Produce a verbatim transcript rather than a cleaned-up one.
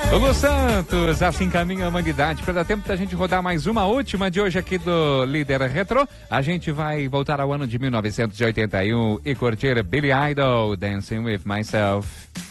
Lulu Santos, assim caminha a humanidade. Para dar tempo da gente rodar mais uma última de hoje aqui do Líder Retro. A gente vai voltar ao ano de mil novecentos e oitenta e um e curtir Billy Idol, Dancing With Myself.